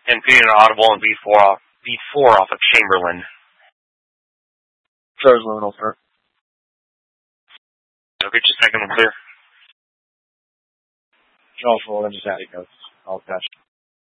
And P and Audible and V4 off of Chamberlain. So is Luminal, sir. I'll get you second one clear. Also, then just add it goes. I'll catch.